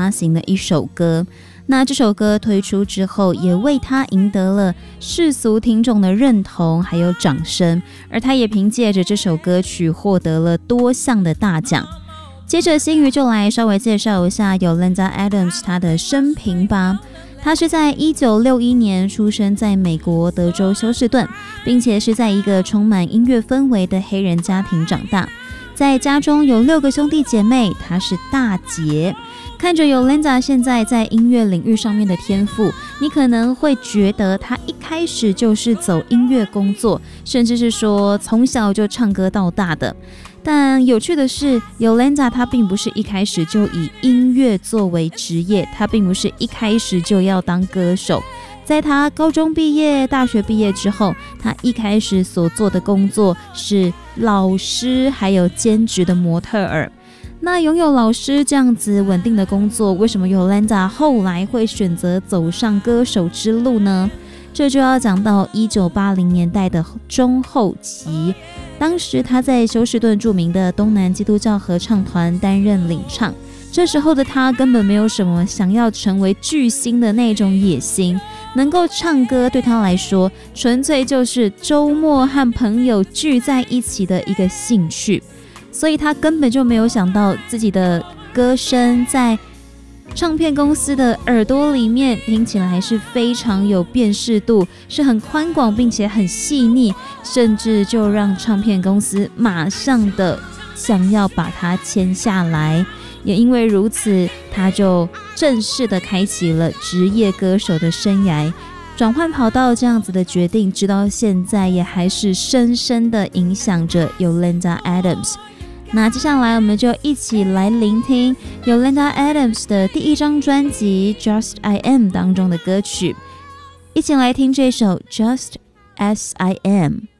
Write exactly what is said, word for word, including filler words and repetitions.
发行的一首歌。那这首歌推出之后，也为他赢得了世俗听众的认同还有掌声，而他也凭借着这首歌曲获得了多项的大奖。接着新瑜就来稍微介绍一下 Yolanda Adams 她的生平吧。她是在一九六一年出生在美国德州休斯顿，并且是在一个充满音乐氛围的黑人家庭长大。在家中有六个兄弟姐妹，她是大姐。看着 Yolanda 现在在音乐领域上面的天赋，你可能会觉得她一开始就是走音乐工作，甚至是说从小就唱歌到大的。但有趣的是 Yolanda 她并不是一开始就以音乐作为职业，她并不是一开始就要当歌手。在她高中毕业、大学毕业之后，她一开始所做的工作是老师还有兼职的模特儿。那拥有老师这样子稳定的工作，为什么 Yolanda 后来会选择走上歌手之路呢？这就要讲到一九八零年代的中后期，当时他在休斯顿著名的东南基督教合唱团担任领唱。这时候的他根本没有什么想要成为巨星的那种野心，能够唱歌对他来说纯粹就是周末和朋友聚在一起的一个兴趣，所以他根本就没有想到自己的歌声在唱片公司的耳朵里面听起来是非常有辨识度，是很宽广并且很细腻，甚至就让唱片公司马上的想要把它签下来。也因为如此，他就正式的开启了职业歌手的生涯。转换跑道这样子的决定，直到现在也还是深深的影响着 Yolanda Adams。那接下来我们就一起来聆听 Yolanda Adams 的第一张专辑 Just I Am 当中的歌曲，一起来听这首 Just As I Am。